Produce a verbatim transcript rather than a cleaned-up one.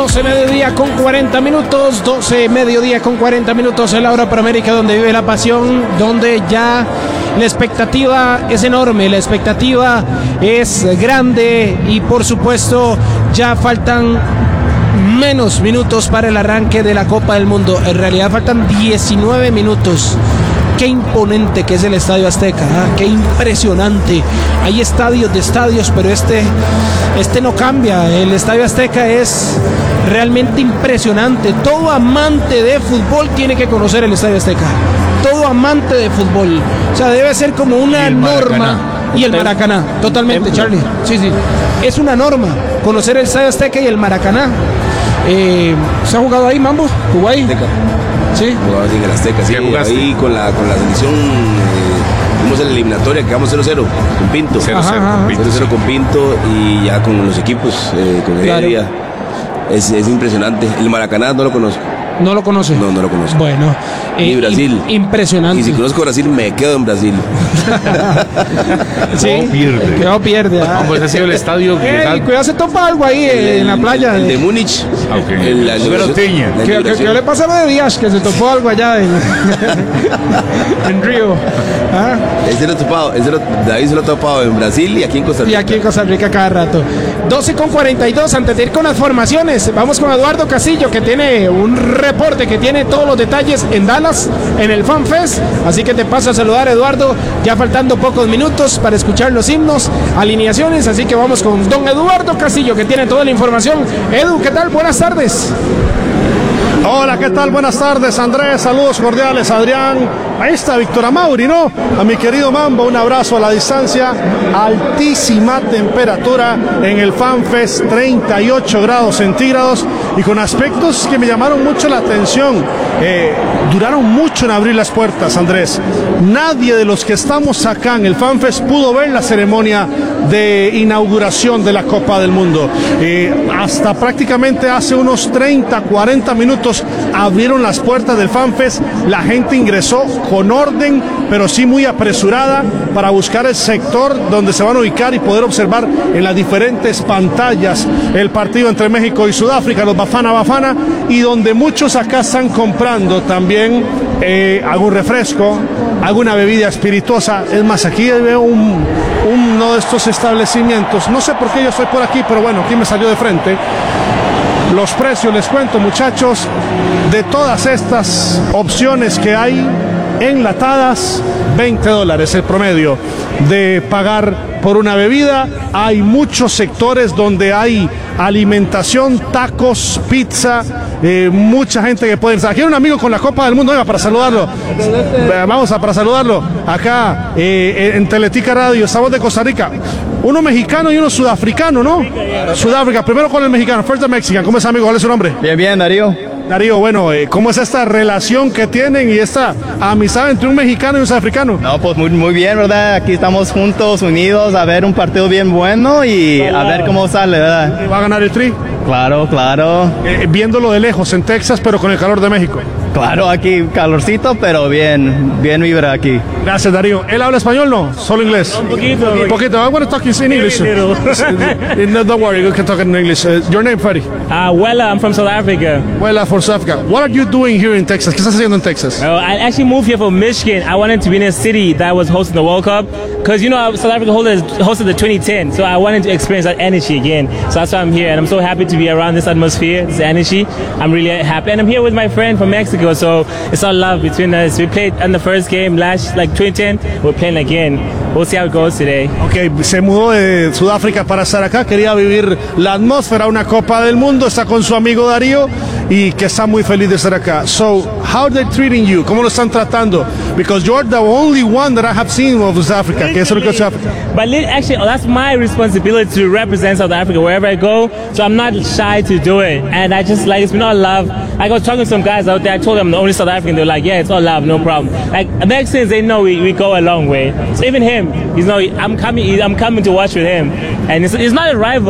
doce mediodía con cuarenta minutos, doce mediodía con cuarenta minutos en la hora para América, donde vive la pasión, donde ya la expectativa es enorme, la expectativa es grande y por supuesto ya faltan menos minutos para el arranque de la Copa del Mundo. En realidad faltan diecinueve minutos. Qué imponente que es el Estadio Azteca, ¿eh? Qué impresionante. Hay estadios de estadios, pero este, este no cambia. El Estadio Azteca es realmente impresionante. Todo amante de fútbol tiene que conocer el Estadio Azteca. Todo amante de fútbol. O sea, debe ser como una norma. Y el Maracaná, totalmente, Charlie. Sí, sí. Es una norma conocer el Estadio Azteca y el Maracaná. Eh, ¿Se ha jugado ahí, Mambo? ¿Jugó ahí? Azteca. Sí. Jugaba en el Azteca, sí. Ahí con la, con la selección. Eh, fuimos en la eliminatoria, quedamos cero cero con Pinto. cero cero con Pinto y ya con los equipos, eh, con Heredia. Claro. Es, es impresionante. El Maracaná no lo conozco. ¿No lo conoce? No, no lo conozco. Bueno. Ni eh, Brasil. Impresionante. Y si conozco Brasil, me quedo en Brasil. Sí. No pierde. Quedó pierde. Ah. No, pues ha sido el estadio. Eh, cuidado, se topa algo ahí el, en la playa. El, el de Múnich. Okay. El, la, el, ¿Qué, ¿Qué, ¿Qué le pasa a lo de Díaz? Que se topó algo allá en, en Río. ¿Ah? Ese lo topado, ese lo, David se lo ha topado en Brasil y aquí en Costa Rica. Y aquí en Costa Rica cada rato. doce con cuarenta y dos, antes de ir con las formaciones, vamos con Eduardo Castillo, que tiene un reporte, que tiene todos los detalles en Dallas, en el Fan Fest. Así que te paso a saludar, Eduardo, ya faltando pocos minutos para escuchar los himnos, alineaciones. Así que vamos con don Eduardo Castillo, que tiene toda la información. Edu, ¿qué tal? Buenas tardes. Hola, ¿qué tal? Buenas tardes, Andrés. Saludos cordiales, Adrián. Ahí está Víctor Amauri, ¿no? A mi querido Mambo, un abrazo a la distancia. Altísima temperatura en el FanFest, treinta y ocho grados centígrados y con aspectos que me llamaron mucho la atención. Eh, duraron mucho en abrir las puertas, Andrés. Nadie de los que estamos acá en el FanFest pudo ver la ceremonia de inauguración de la Copa del Mundo. Eh, hasta prácticamente hace unos treinta, cuarenta minutos abrieron las puertas del FanFest. La gente ingresó con orden, pero sí muy apresurada para buscar el sector donde se van a ubicar y poder observar en las diferentes pantallas el partido entre México y Sudáfrica, los Bafana Bafana, y donde muchos acá están comprando también eh, algún refresco, alguna bebida espirituosa. Es más, aquí veo un, uno de estos establecimientos, no sé por qué yo estoy por aquí, pero bueno, aquí me salió de frente. Los precios, les cuento, muchachos, de todas estas opciones que hay enlatadas, veinte dólares el promedio de pagar por una bebida. Hay muchos sectores donde hay alimentación, tacos, pizza, eh, mucha gente que puede... Aquí hay un amigo con la Copa del Mundo, venga, para saludarlo. Vamos a para saludarlo. Acá eh, en Teletica Radio, estamos de Costa Rica. Uno mexicano y uno sudafricano, ¿no? Sudáfrica, primero con el mexicano, first the Mexican. ¿Cómo es, amigo? ¿Cuál es su nombre? Bien, bien, Darío. Darío, bueno, eh, ¿cómo es esta relación que tienen y esta amistad entre un mexicano y un sudafricano? No, pues muy, muy bien, ¿verdad? Aquí estamos juntos, unidos, a ver un partido bien bueno y a ver cómo sale, ¿verdad? ¿Va a ganar el Tri? Claro, claro. Eh, viéndolo de lejos, en Texas, pero con el calor de México. Claro, aquí calorcito, pero bien, bien vibra aquí. Gracias, Darío. ¿Él habla español, no? ¿Solo inglés? Un poquito. Un poquito. I want to talk in English. No, don't worry, you can talk in English. Uh, your name, Freddy? Uh, Wella, I'm from South Africa. Wella, from South Africa. What are you doing here in Texas? ¿Qué estás haciendo en Texas? Oh, I actually moved here from Michigan. I wanted to be in a city that was hosting the World Cup. Because, you know, South Africa hosted, hosted the twenty ten. So I wanted to experience that energy again. So that's why I'm here. And I'm so happy to be around this atmosphere, this energy. I'm really happy. And I'm here with my friend from Mexico. So it's all love between us. We played in the first game last, like twenty ten. We're playing again. We'll see how it goes today. Okay, se mudó de Sudáfrica para estar acá. Quería vivir la atmósfera, una Copa del Mundo. Está con su amigo Darío y que está muy feliz de estar acá. So, how are they treating you? ¿Cómo lo están tratando? Because you're the only one that I have seen of South Africa. Que es lo que South Africa. But actually, that's my responsibility to represent South Africa wherever I go. So I'm not shy to do it. And I just like, it's been all love. I was talking to some guys out there. I told them I'm the only South African. They're like, yeah, it's all love, no problem. Like Mexicans, they know we, we go a long way. So even him, you know, I'm coming, I'm coming to watch with him, and it's, it's not a rival.